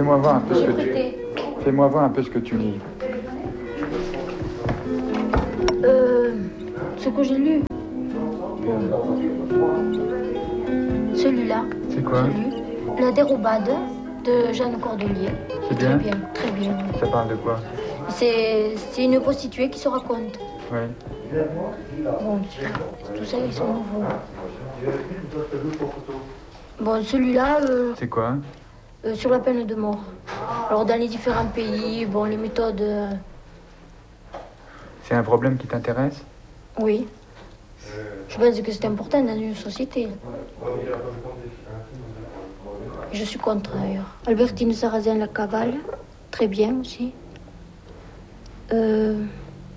Fais-moi voir un peu J'ai prêté. Fais-moi voir un peu ce que tu lis. Ce que j'ai lu. Celui-là. C'est quoi? J'ai lu La dérobade de Jeanne Cordelier. C'est bien? Très bien, très bien. Ça parle de quoi? C'est une prostituée qui se raconte. Oui. Bon, tout ça, ils sont nouveaux. Bon, celui-là, C'est quoi? sur la peine de mort. Alors, dans les différents pays, bon, les méthodes... C'est un problème qui t'intéresse? Oui. Je pense que c'est important dans une société. Je suis contre, d'ailleurs. Albertine Sarrazin, La Cavale, très bien aussi. Celui-là,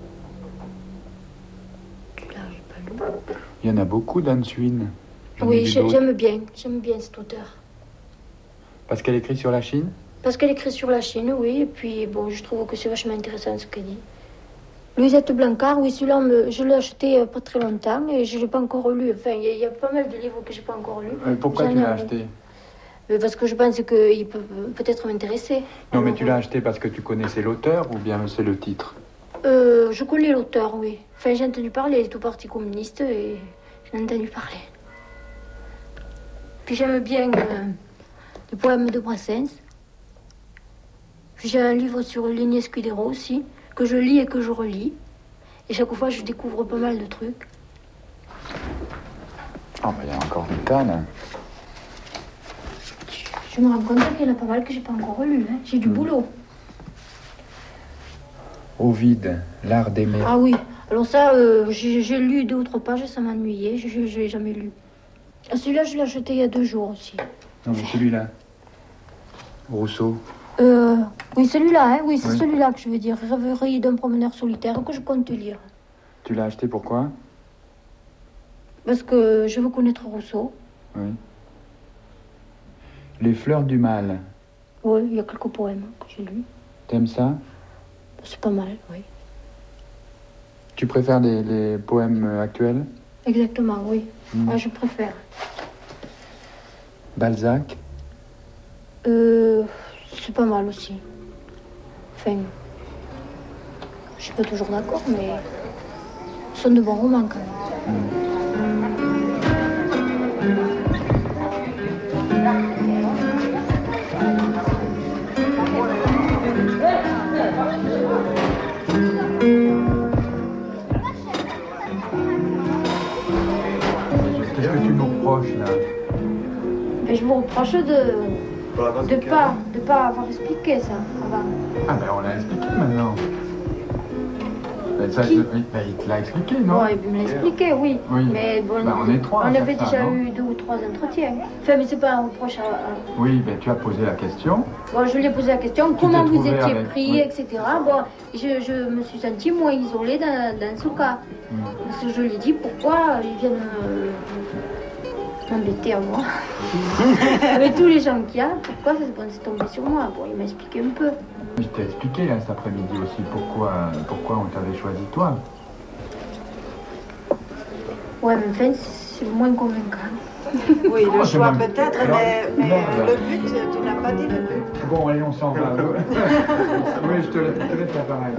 j'ai pas lu. Il y en a beaucoup d'Anne Swin. Oui, j'aime bien cet auteur. Parce qu'elle écrit sur la Chine? Parce qu'elle écrit sur la Chine, oui, et puis bon, je trouve que c'est vachement intéressant ce qu'elle dit. Louisette Blancard, oui, celui-là, je l'ai acheté pas très longtemps et je ne l'ai pas encore lu. Enfin, il y a pas mal de livres que je n'ai pas encore lus. Pourquoi tu l'as acheté? Parce que je pense qu'il peut peut-être m'intéresser. Non, mais tu l'as acheté parce que tu connaissais l'auteur ou bien c'est le titre? Je connais l'auteur, oui. Enfin, j'ai entendu parler, il est au Parti communiste et j'en ai entendu parler. Puis j'aime bien les poèmes de Brassens. Puis j'ai un livre sur Ligny Escudero aussi, que je lis et que je relis. Et chaque fois, je découvre pas mal de trucs. Ah, mais il y a encore une tonne. Je me rends compte qu'il y en a pas mal que j'ai pas encore lu. Hein. J'ai du boulot. Ovide, l'art d'aimer. Ah oui. Alors ça, j'ai lu 2 ou 3 pages, ça m'ennuyait. Je l'ai jamais lu. Ah, celui-là, je l'ai acheté il y a 2 jours aussi. Non, mais celui-là. Rousseau. Oui, celui-là, hein. Oui, c'est Oui. celui-là que je veux dire. Rêverie d'un promeneur solitaire que je compte lire. Tu l'as acheté pourquoi? Parce que je veux connaître Rousseau. Oui. Les fleurs du mal. Oui, il y a quelques poèmes que j'ai lus. T'aimes ça? C'est pas mal, oui. Tu préfères les poèmes actuels? Exactement, oui. Ah, je préfère. Balzac? C'est pas mal aussi. Enfin, je suis pas toujours d'accord, mais ce sont de bons romans quand même. Qu'est-ce que tu nous reproches là? Mais je vous reproche de pas avoir expliqué ça avant. Ah ben on l'a expliqué maintenant. Ben, ça, Qui? ben, il te l'a expliqué, non? Bon, il me l'a expliqué, oui. Oui. Mais bon, Ben, on est 3 à on faire avait ça, déjà non? eu 2 ou 3 entretiens. Enfin, mais c'est pas un reproche à... Oui, ben tu as posé la question. Bon, je lui ai posé la question, Tu comment t'es vous trouvé étiez avec- pris, oui. etc. Bon, je me suis sentie moins isolée dans ce cas. Parce que je lui ai dit pourquoi ils viennent m'embêter à moi. Avec tous les gens qu'il y a, pourquoi c'est tombé sur moi. Bon, il m'a expliqué un peu. Je t'ai expliqué là, cet après-midi aussi pourquoi on t'avait choisi toi. Ouais, mais enfin, c'est moins convaincant. Oui, le Oh, choix c'est peut-être, bon. mais Merde. le but, tu n'as pas dit le but. Bon, allez, on s'en va. Oui, je te laisse l'appareil,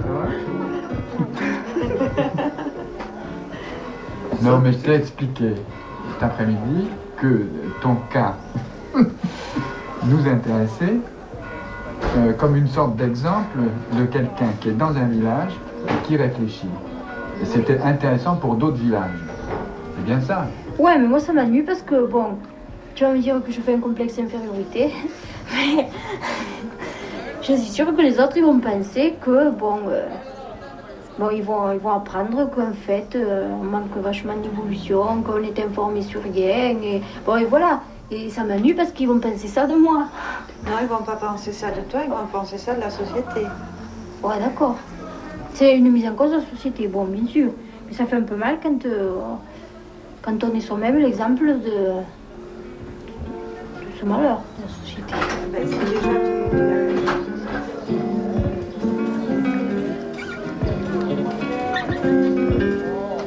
ça va? Non, mais je t'ai expliqué cet après-midi que ton cas nous intéressait comme une sorte d'exemple de quelqu'un qui est dans un village et qui réfléchit. Et c'était intéressant pour d'autres villages. C'est bien ça. Ouais, mais moi ça m'ennuie parce que, bon, tu vas me dire que je fais un complexe d'infériorité, mais je suis sûre que les autres ils vont penser que, bon, ils vont apprendre qu'en fait, on manque vachement d'évolution, qu'on est informé sur rien, et bon, et voilà. Et ça m'ennuie parce qu'ils vont penser ça de moi. Non, ils ne vont pas penser ça de toi, ils vont penser ça de la société. Ouais, d'accord. C'est une mise en cause de la société, bon, bien sûr. Mais ça fait un peu mal quand on est soi-même l'exemple de ce malheur de la société. Ben, c'est déjà, tu l'as fait.